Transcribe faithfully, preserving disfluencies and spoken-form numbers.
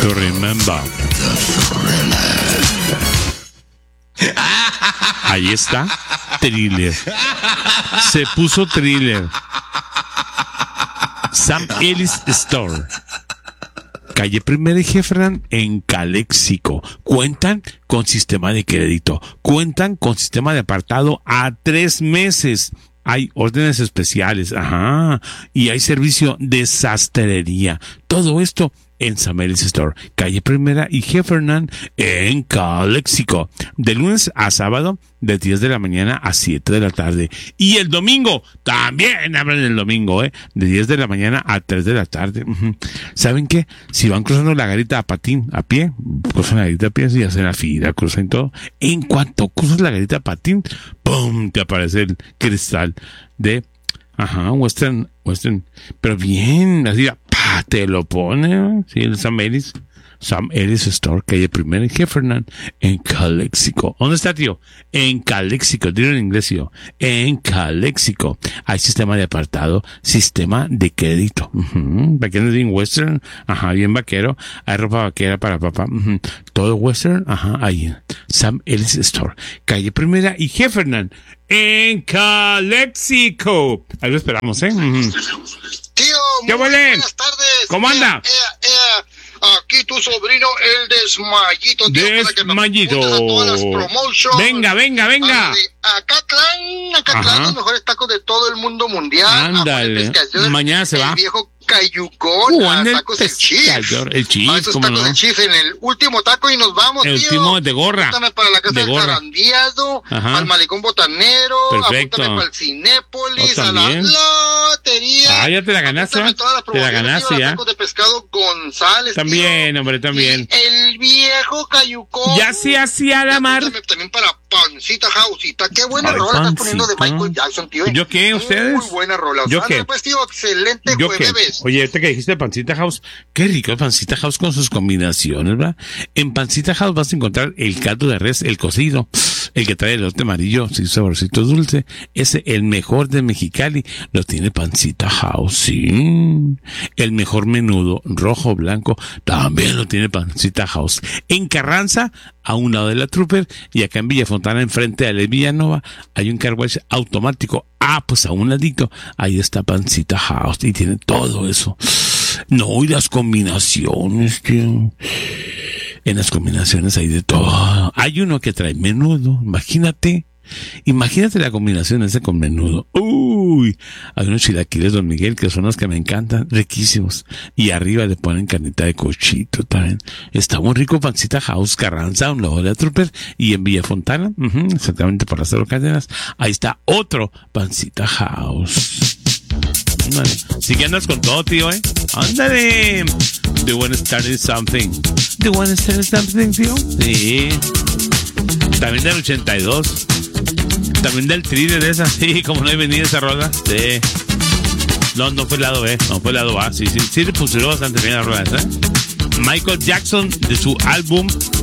to remember. Ahí está, Thriller. Se puso Thriller. Sam Ellis Store, calle Primera y Jefferson en Calexico. Cuentan con sistema de crédito. Cuentan con sistema de apartado a tres meses. Hay órdenes especiales. Ajá. Y hay servicio de sastrería. Todo esto en Sam Ellis Store, calle Primera y Jefferson en Calexico. De lunes a sábado, de diez de la mañana a siete de la tarde. Y el domingo, también abren el domingo, ¿eh? De diez de la mañana a tres de la tarde. Uh-huh. ¿Saben qué? Si van cruzando la garita a patín, a pie, cruzan la garita a pie y hacen la fila, cruzan todo. En cuanto cruzas la garita a patín, ¡pum! Te aparece el cristal de... Ajá, Western, Western, pero bien, así, pa, te lo pone, sí, el Sam Ellis, Sam Ellis Store, calle Primera y Jefferson, en Calexico. ¿Dónde está, tío? En Calexico, dilo en inglés, tío. En Calexico. Hay sistema de apartado, sistema de crédito. Uh-huh. Vaquero de Western, ajá, bien vaquero. Hay ropa vaquera para papá. Uh-huh. Todo Western, ajá, ahí. Sam Ellis Store, calle Primera y Jefferson, en Calexico. Ahí lo esperamos, ¿eh? Uh-huh. Tío, muy buenas tardes. ¿Cómo anda? Eh, eh, eh. Aquí tu sobrino, el Desmayito. Tío, Desmayito. Para que nos a todas las promotions. Venga, venga, venga. Acatlán, Acatlán, los mejores tacos de todo el mundo mundial. Ándale. Mañana se va. El viejo Cayucón, uh, a tacos del Chief. El Chief, a esos ¿cómo tacos no? del Chief en el último taco y nos vamos, el tío. El último de gorra. Apúntame para la casa de del Carandiado, al Malecón Botanero. Perfecto. Apúntame para el Cinépolis, oh, a la lotería. Ah, ya te la ganaste. Te la ganaste ya. Tacos de pescado González. También, tío. hombre, también. Y el viejo Cayucón. Ya se hacía la mar. También para Pancita Jausita. Qué buena Ay, rola estás poniendo de Michael Jackson, tío. ¿Yo qué? ¿Ustedes? Muy buena rola. ¿Yo qué? Pues, tío, excelente ¿Yo jueves. Qué? Oye, ahorita que dijiste Pancita House, qué rico Pancita House con sus combinaciones, ¿verdad? En Pancita House vas a encontrar el caldo de res, el cocido, el que trae el elote amarillo, sí, saborcito dulce. Ese, el mejor de Mexicali, lo tiene Pancita House, sí. El mejor menudo, rojo, blanco, también lo tiene Pancita House. En Carranza, a un lado de la Trooper, y acá en Villafontana, enfrente de la Villanova, hay un car wash automático. Ah, pues a un ladito, ahí está Pancita House, y tiene todo eso. No, y las combinaciones, tío. En las combinaciones hay de todo. Hay uno que trae menudo, imagínate. Imagínate la combinación ese con menudo. Uy, hay unos chilaquiles Don Miguel que son los que me encantan, riquísimos. Y arriba le ponen carnita de cochito también. Está muy rico Pancita House, Carranza, un lado de la Trooper, y en Villafontana, uh-huh, exactamente por las Cero Cadenas, ahí está otro Pancita House. Ándale. Sí que andas con todo, tío, ¿eh? Ándale. Do you want to start something? Do you want to start something, tío? Sí. También del ochenta y dos. También del Thriller de esa. Sí, como no hay venido esa rola. Sí. No, no fue el lado B. No fue el lado A. Sí, sí. Sí le pusieron bastante bien la rola esa, ¿eh? Michael Jackson, de su álbum